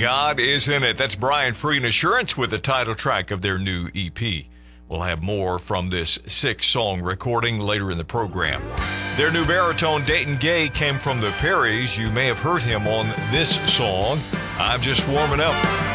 God is in it. That's Brian Free and Assurance with the title track of their new EP. We'll have more from this 6-song recording later in the program. Their new baritone, Dayton Gay, came from the Perrys. You may have heard him on this song, I'm Just Warming Up.